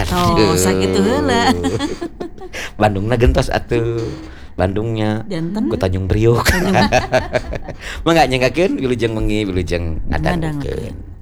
Oh, sakitu heula. Bandungna gentos atuh. Bandungnya Janten ku Tanjung Priok. Mangga nyangkakeun wilujeng wengi wilujeng ngadangukeun. ngadangukeun.